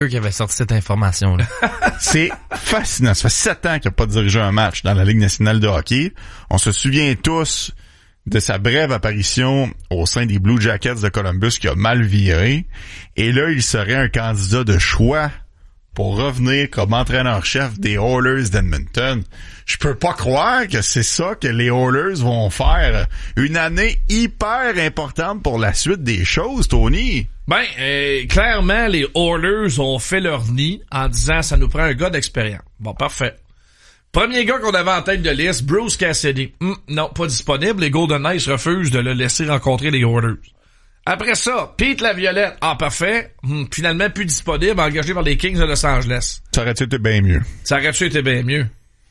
qui avait sorti cette information-là. C'est fascinant. Ça fait 7 ans qu'il n'a pas dirigé un match dans la Ligue nationale de hockey. On se souvient tous de sa brève apparition au sein des Blue Jackets de Columbus qui a mal viré. Et là, il serait un candidat de choix pour revenir comme entraîneur-chef des Oilers d'Edmonton. Je peux pas croire que c'est ça que les Oilers vont faire. Une année hyper importante pour la suite des choses, Tony. Ben, clairement, les Oilers ont fait leur nid en disant ça nous prend un gars d'expérience. Bon, parfait. Premier gars qu'on avait en tête de liste, Bruce Cassidy. Non, pas disponible. Les Golden Knights refusent de le laisser rencontrer les Oilers. Après ça, Pete Laviolette. Ah, parfait. Finalement, plus disponible, engagé par les Kings de Los Angeles. Ça aurait-tu été bien mieux? Ça aurait-tu été bien mieux?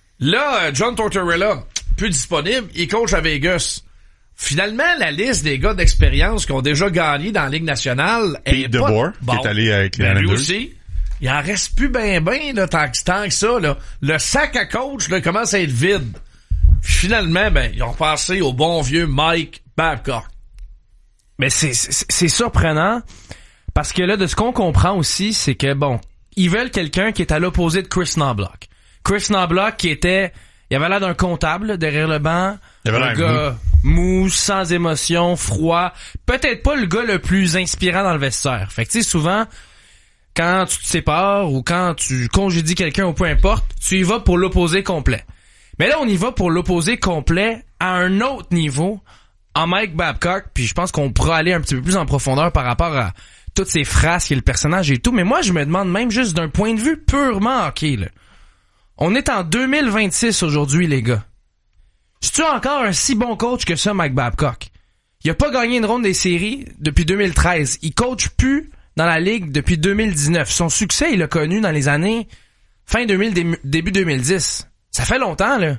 Là, John Tortorella, plus disponible, il coach à Vegas. Finalement, la liste des gars d'expérience qui ont déjà gagné dans la Ligue nationale... Pete DeBoer, qui est allé avec les Islanders. Lui aussi. Il en reste plus ben là, tant que ça, là. Le sac à coach, là, commence à être vide. Puis finalement, ils ont passé au bon vieux Mike Babcock. Mais c'est surprenant parce que là, de ce qu'on comprend aussi, c'est que ils veulent quelqu'un qui est à l'opposé de Chris Knobloch. Chris Knobloch il avait l'air d'un comptable derrière le banc, un gars mou, sans émotion, froid, peut-être pas le gars le plus inspirant dans le vestiaire. Fait que tu sais, souvent, quand tu te sépares ou quand tu congédies quelqu'un ou peu importe, tu y vas pour l'opposé complet. Mais là, on y va pour l'opposé complet à un autre niveau, en Mike Babcock, puis je pense qu'on pourra aller un petit peu plus en profondeur par rapport à toutes ces phrases et le personnage et tout, mais moi je me demande même juste d'un point de vue purement hockey, là. On est en 2026 aujourd'hui, les gars. C'est-tu encore un si bon coach que ça, Mike Babcock? Il a pas gagné une ronde des séries depuis 2013. Il coach plus dans la Ligue depuis 2019. Son succès, il l'a connu dans les années fin 2000, début 2010. Ça fait longtemps, là.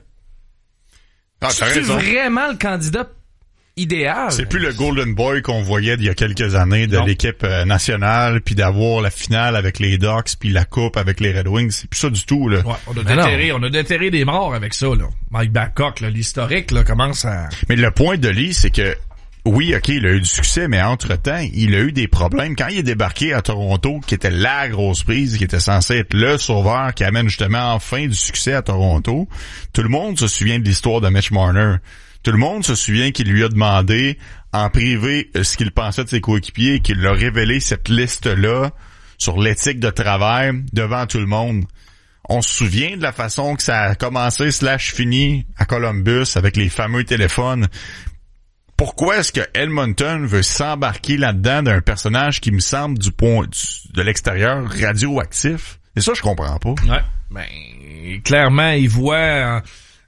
C'est vraiment le candidat idéal. C'est plus le Golden Boy qu'on voyait il y a quelques années de l'équipe nationale, puis d'avoir la finale avec les Ducks, puis la coupe avec les Red Wings. C'est plus ça du tout, là. Ouais, on a déterré des morts avec ça, là. Mike Babcock, là, l'historique, là, commence à... Mais le point de Lee, c'est que oui, OK, il a eu du succès, mais entre-temps, il a eu des problèmes. Quand il est débarqué à Toronto, qui était la grosse prise, qui était censé être le sauveur qui amène justement enfin du succès à Toronto, tout le monde se souvient de l'histoire de Mitch Marner. Tout le monde se souvient qu'il lui a demandé en privé ce qu'il pensait de ses coéquipiers et qu'il a révélé cette liste-là sur l'éthique de travail devant tout le monde. On se souvient de la façon que ça a commencé / fini à Columbus avec les fameux téléphones. Pourquoi est-ce que Edmonton veut s'embarquer là-dedans d'un personnage qui me semble de l'extérieur radioactif? Et ça, je comprends pas. Ouais. Clairement, il voit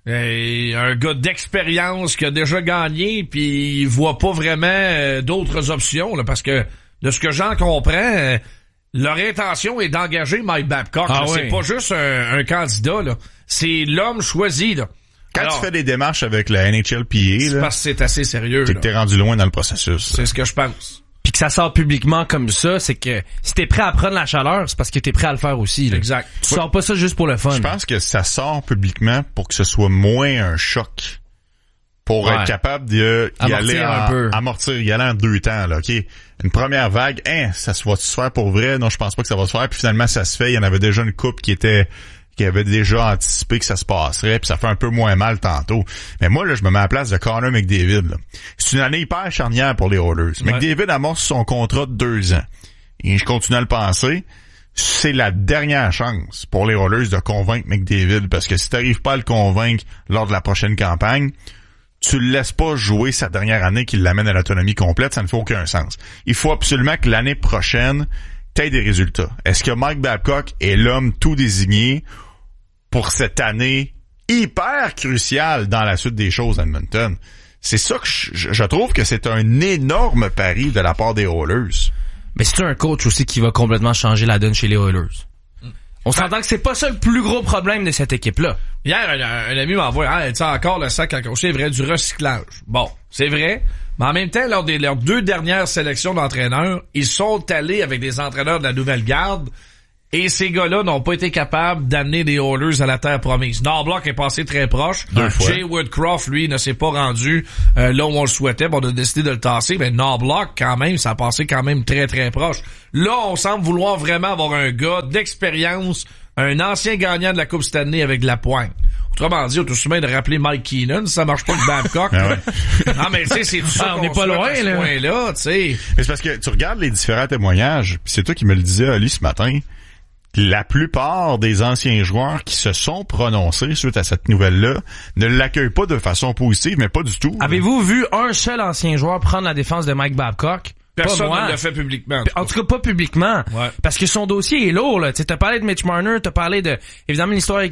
un gars d'expérience qui a déjà gagné, puis il voit pas vraiment d'autres options, là, parce que de ce que j'en comprends, leur intention est d'engager Mike Babcock. C'est pas juste un candidat, là. C'est l'homme choisi, là. Quand tu fais des démarches avec la NHLPA, c'est parce que c'est assez sérieux. C'est que t'es rendu loin dans le processus. C'est ce que je pense. Puis que ça sort publiquement comme ça, c'est que si t'es prêt à prendre la chaleur, c'est parce que t'es prêt à le faire aussi, là. Exact. Tu sors pas ça juste pour le fun. Je pense que ça sort publiquement pour que ce soit moins un choc. Pour être capable d'y aller amortir, y aller en 2 temps, là, OK? Une première vague, ça va se faire pour vrai? Non, je pense pas que ça va se faire. Puis finalement, ça se fait. Il y en avait déjà une couple qui avait déjà anticipé que ça se passerait, puis ça fait un peu moins mal tantôt. Mais moi, là, je me mets à la place de Connor McDavid, là. C'est une année hyper charnière pour les Oilers. Ouais. McDavid amorce son contrat de 2 ans. Et je continue à le penser. C'est la dernière chance pour les Oilers de convaincre McDavid, parce que si t'arrives pas à le convaincre lors de la prochaine campagne, tu le laisses pas jouer sa dernière année qui l'amène à l'autonomie complète, ça ne fait aucun sens. Il faut absolument que l'année prochaine, t'aies des résultats. Est-ce que Mike Babcock est l'homme tout désigné pour cette année hyper cruciale dans la suite des choses à Edmonton? C'est ça que je trouve que c'est un énorme pari de la part des Oilers. Mais c'est un coach aussi qui va complètement changer la donne chez les Oilers. On s'entend que c'est pas ça le plus gros problème de cette équipe-là. Hier, un ami m'a envoyé, tu encore le sac à cocher, c'est vrai, du recyclage. Bon, c'est vrai. Mais en même temps, lors de leurs 2 dernières sélections d'entraîneurs, ils sont allés avec des entraîneurs de la nouvelle garde Et ces gars-là n'ont pas été capables d'amener des Oilers à la terre promise. Knoblauch est passé très proche. Jay Woodcroft, lui, ne s'est pas rendu là où on le souhaitait. On a décidé de le tasser. Mais Knoblauch, quand même, ça a passé quand même très, très proche. Là, on semble vouloir vraiment avoir un gars d'expérience, un ancien gagnant de la Coupe Stanley avec de la pointe. Autrement dit, on est aussi bien de rappeler Mike Keenan, si ça marche pas le Babcock. Non, mais tu sais, c'est tout ça. On n'est pas loin, là. Point-là, tu sais. Mais c'est parce que tu regardes les différents témoignages, pis c'est toi qui me le disais, Ali, ce matin. La plupart des anciens joueurs qui se sont prononcés suite à cette nouvelle-là ne l'accueillent pas de façon positive, mais pas du tout. Avez-vous vu un seul ancien joueur prendre la défense de Mike Babcock? Personne ne l'a fait publiquement. En tout cas, pas publiquement. Ouais. Parce que son dossier est lourd, là. Tu sais, t'as parlé de Mitch Marner, t'as parlé de, évidemment, l'histoire avec